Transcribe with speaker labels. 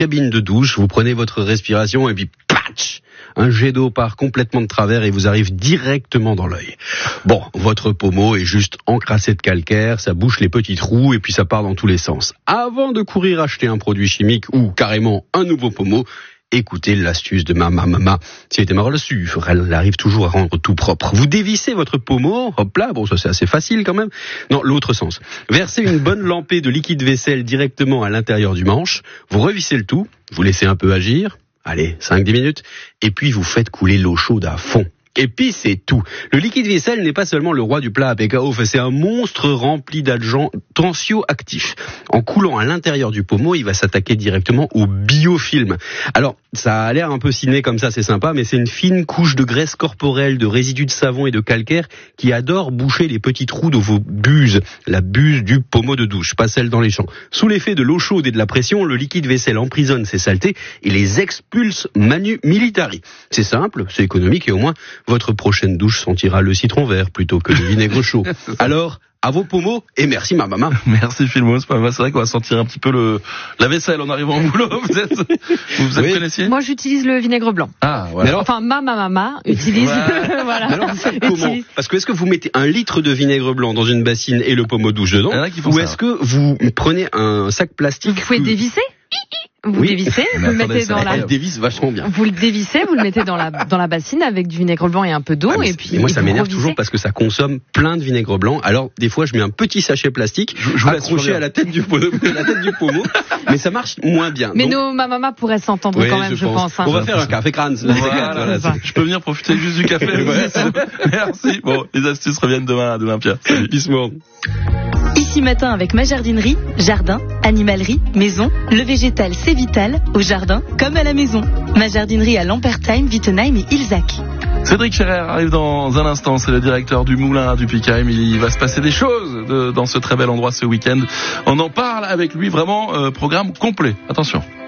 Speaker 1: cabine de douche, vous prenez votre respiration et puis patch, un jet d'eau part complètement de travers et vous arrive directement dans l'œil. Bon, votre pommeau est juste encrassé de calcaire, ça bouche les petits trous et puis ça part dans tous les sens. Avant de courir acheter un produit chimique ou carrément un nouveau pommeau, écoutez l'astuce de ma maman. Si elle était mal reçue, elle arrive toujours à rendre tout propre. Vous dévissez votre pommeau, hop là, bon ça c'est assez facile quand même. Non, l'autre sens. Versez une bonne lampée de liquide vaisselle directement à l'intérieur du manche, vous revissez le tout, vous laissez un peu agir, allez, 5-10 minutes, et puis vous faites couler l'eau chaude à fond. Et puis c'est tout. Le liquide vaisselle n'est pas seulement le roi du plat à PKO, c'est un monstre rempli d'agents tensioactifs. En coulant à l'intérieur du pommeau, il va s'attaquer directement au biofilm. Alors, ça a l'air un peu ciné comme ça, c'est sympa, mais c'est une fine couche de graisse corporelle, de résidus de savon et de calcaire qui adore boucher les petits trous de vos buses. La buse du pommeau de douche, pas celle dans les champs. Sous l'effet de l'eau chaude et de la pression, le liquide vaisselle emprisonne ces saletés et les expulse manu militari. C'est simple, c'est économique et au moins votre prochaine douche sentira le citron vert plutôt que le vinaigre chaud. Alors, à vos pommeaux, et merci ma maman.
Speaker 2: Merci Filmo, c'est vrai qu'on va sentir un petit peu la vaisselle en arrivant au boulot. Vous
Speaker 1: Oui.
Speaker 2: connaissiez?
Speaker 3: Moi, j'utilise le vinaigre blanc.
Speaker 2: Ah, voilà.
Speaker 1: Alors,
Speaker 3: Enfin, ma maman utilise. Voilà.
Speaker 1: mais alors vous faites comment? Parce que est-ce que vous mettez 1 litre de vinaigre blanc dans une bassine et le pommeau douche dedans?
Speaker 2: Il y en a qui font
Speaker 1: Ou
Speaker 2: ça.
Speaker 1: est-ce que vous prenez un sac plastique?
Speaker 3: Vous pouvez dévisser. Vous
Speaker 1: Oui.
Speaker 3: dévissez, vous le mettez dans la.
Speaker 1: Elle dévisse vachement bien.
Speaker 3: Vous le dévissez, vous le mettez dans la bassine avec du vinaigre blanc et un peu d'eau,
Speaker 1: Ah,
Speaker 3: et puis.
Speaker 1: mais moi ça
Speaker 3: vous
Speaker 1: m'énerve
Speaker 3: revissez.
Speaker 1: toujours parce que ça consomme plein de vinaigre blanc. Alors des fois je mets un petit sachet plastique
Speaker 2: Je vous laisse
Speaker 1: accroché
Speaker 2: revenir.
Speaker 1: à la tête du pommeau, mais ça marche moins bien.
Speaker 3: Mais
Speaker 1: Donc,
Speaker 3: ma maman pourrait s'entendre
Speaker 1: oui,
Speaker 3: quand même, je pense. hein.
Speaker 1: On va faire un café crâne.
Speaker 2: Voilà, je peux venir profiter juste du café.
Speaker 1: Ouais.
Speaker 2: Merci. Bon, les astuces reviennent demain Pierre. Salut.
Speaker 1: Pismo.
Speaker 4: Ici matin avec ma jardinerie, jardin, animalerie, maison, le végétal c'est vital, au jardin comme à la maison. Ma jardinerie à Lampertheim, Wittenheim et Ilzac.
Speaker 2: Cédric Scherer arrive dans un instant, c'est le directeur du moulin du Pickheim. Il va se passer des choses dans ce très bel endroit ce week-end. On en parle avec lui, vraiment programme complet. Attention.